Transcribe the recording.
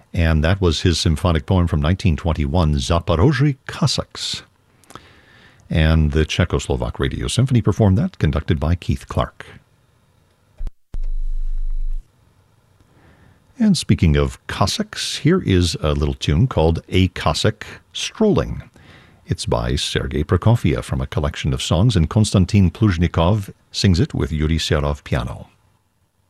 And that was his symphonic poem from 1921, Zaporozhye Cossacks. And the Czechoslovak Radio Symphony performed that, conducted by Keith Clark. And speaking of Cossacks, here is a little tune called A Cossack Strolling. It's by Sergei Prokofiev from a collection of songs, and Konstantin Pluzhnikov sings it with Yuri Serov piano.